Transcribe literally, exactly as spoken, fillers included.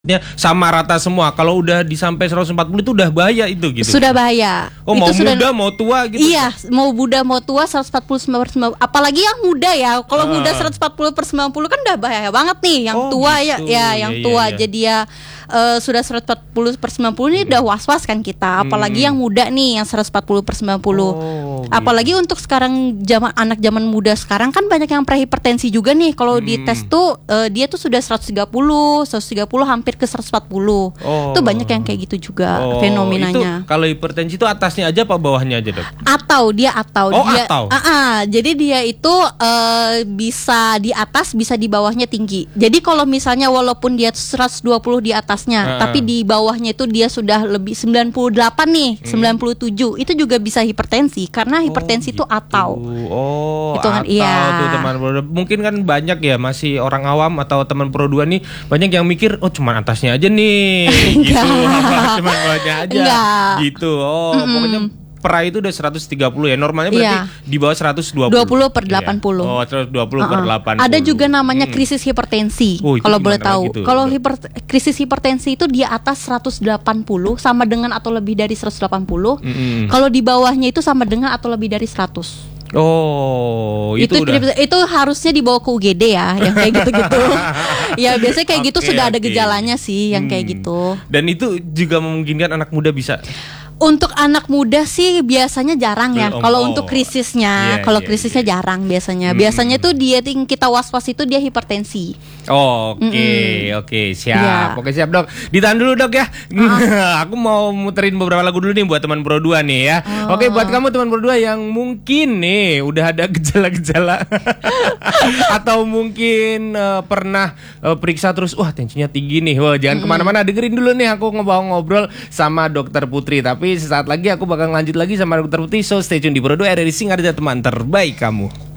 Ya, sama rata semua. Kalau udah di sampai seratus empat puluh itu udah bahaya itu gitu. Sudah bahaya. Oh, itu mau sudah, muda mau tua gitu. Iya, mau muda mau tua seratus empat puluh per sembilan puluh. Apalagi yang muda ya. Kalau uh. muda seratus empat puluh per sembilan puluh kan udah bahaya banget nih. Yang oh, tua gitu. ya ya yang ya, tua ya, ya. jadi ya uh, sudah seratus empat puluh per sembilan puluh ini hmm. udah was-was kan kita. Apalagi hmm. yang muda nih yang seratus empat puluh per sembilan puluh. Oh, apalagi gitu. Untuk sekarang zaman anak zaman muda sekarang kan banyak yang prehipertensi juga nih. Kalau hmm. di tes tuh uh, dia tuh sudah seratus tiga puluh, seratus tiga puluh hampir ke seratus empat puluh. Oh. Itu banyak yang kayak gitu juga oh, fenomenanya. Itu kalau hipertensi itu atasnya aja apa bawahnya aja, Dok? Atau dia atau oh, dia atau. Uh-uh, jadi dia itu uh, bisa di atas bisa di bawahnya tinggi. Jadi kalau misalnya walaupun dia seratus dua puluh di atasnya, uh-uh. tapi di bawahnya itu dia sudah lebih sembilan puluh delapan nih, hmm. sembilan puluh tujuh. Itu juga bisa hipertensi karena hipertensi itu oh, gitu. atau. Oh, itu kan atau iya. tuh teman pro. Mungkin kan banyak ya masih orang awam atau teman pro dua nih banyak yang mikir oh cuma atasnya aja nih. gitu cuma bawahnya aja Enggak. gitu oh mm-mm. Pokoknya pra itu udah seratus tiga puluh ya normalnya berarti iya. di bawah seratus dua puluh dua puluh per delapan puluh iya. Oh seratus dua puluh uh-uh. per delapan puluh ada juga namanya hmm. krisis hipertensi oh, kalau boleh tahu gitu? Kalau hiper, krisis hipertensi itu di atas seratus delapan puluh sama dengan atau lebih dari seratus delapan puluh mm-hmm. Kalau di bawahnya itu sama dengan atau lebih dari seratus. Oh, itu itu, udah. itu harusnya dibawa ke U G D ya, yang kayak gitu-gitu. Ya biasanya kayak okay, gitu sudah okay. ada gejalanya sih, yang hmm. kayak gitu. Dan itu juga memungkinkan anak muda bisa. Untuk anak muda sih biasanya jarang ya. Kalau oh, untuk krisisnya, yeah, kalau yeah, krisisnya yeah. jarang biasanya. Mm-hmm. Biasanya tuh dia yang kita was-was itu dia hipertensi. Oh, oke, okay, oke, okay, siap. Yeah. Oke, siap, Dok. Ditahan dulu, Dok ya. Uh. Aku mau muterin beberapa lagu dulu nih buat teman Pro dua nih ya. Oh. Oke, buat kamu teman Pro dua yang mungkin nih udah ada gejala-gejala atau mungkin uh, pernah uh, periksa terus wah tensinya tinggi nih. Wah, jangan mm-hmm. kemana-mana, dengerin dulu nih aku ngobrol-ngobrol sama Dokter Putri. Tapi sesaat lagi aku bakal lanjut lagi sama Dokter Putri. So stay tune di Pro dua R R I Singarja, teman terbaik kamu.